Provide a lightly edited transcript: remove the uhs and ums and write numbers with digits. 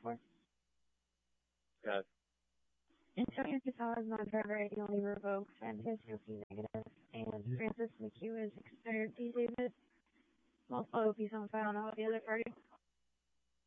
for. Yes. Antonio Casal is non-driver ideally revoked and his guilty negative, and Francis McHugh is expired D. Davis. Multiple OPs on file now with the other party.